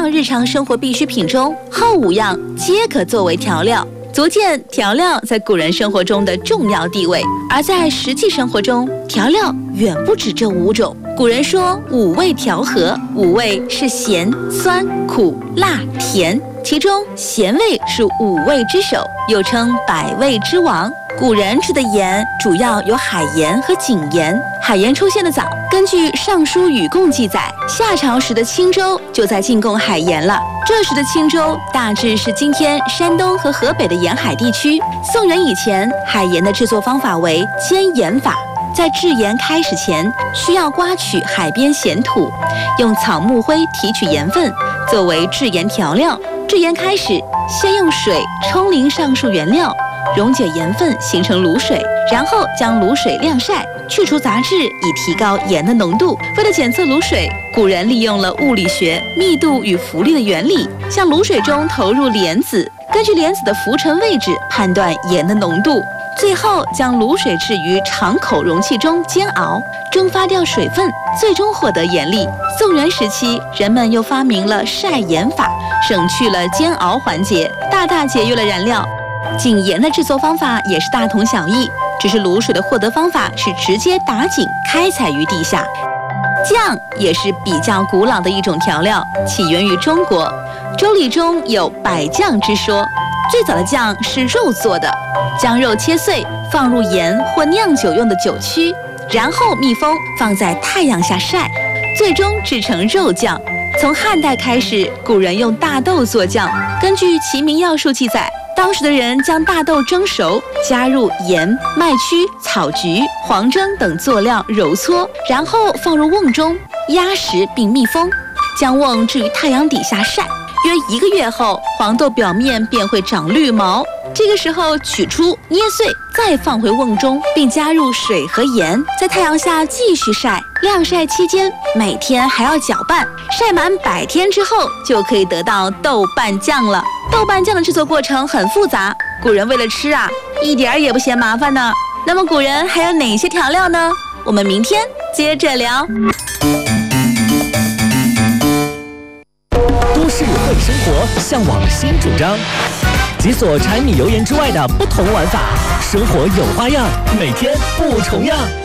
样日常生活必需品中，后5样皆可作为调料。足见调料在古人生活中的重要地位，而在实际生活中，调料远不止这5种。古人说5味调和，5味是咸、酸、苦、辣、甜，其中咸味是5味之首，又称百味之王。古人吃的盐主要有海盐和井盐，海盐出现的早。根据《尚书禹贡》记载，夏朝时的青州就在进贡海盐了。这时的青州大致是今天山东和河北的沿海地区。宋元以前，海盐的制作方法为煎盐法。在制盐开始前，需要刮取海边咸土，用草木灰提取盐分，作为制盐调料。制盐开始，先用水冲淋上述原料，溶解盐分形成卤水，然后将卤水晾晒，去除杂质，以提高盐的浓度。为了检测卤水，古人利用了物理学密度与浮力的原理，向卤水中投入莲子，根据莲子的浮沉位置判断盐的浓度。最后将卤水置于长口容器中煎熬，蒸发掉水分，最终获得盐粒。宋元时期，人们又发明了晒盐法，省去了煎熬环节，大大节约了燃料。井盐的制作方法也是大同小异，只是卤水的获得方法是直接打井开采于地下。酱也是比较古老的一种调料，起源于中国。《周礼》中有百酱之说，最早的酱是肉做的，将肉切碎，放入盐或酿酒用的酒曲，然后密封，放在太阳下晒，最终制成肉酱。从汉代开始，古人用大豆做酱。根据《齐民要术》记载，当时的人将大豆蒸熟，加入盐、麦曲、草菊、黄狰等佐料揉搓，然后放入瓮中压实并密封，将瓮置于太阳底下晒。约1个月后，黄豆表面便会长绿毛。这个时候取出捏碎，再放回瓮中，并加入水和盐，在太阳下继续晒。晾晒期间，每天还要搅拌，晒满100天之后，就可以得到豆瓣酱了。豆瓣酱的制作过程很复杂，古人为了吃一点也不嫌麻烦呢。那么古人还有哪些调料呢？我们明天接着聊。 都市会生活向往新主张，解锁柴米油盐之外的不同玩法，生活有花样，每天不重样。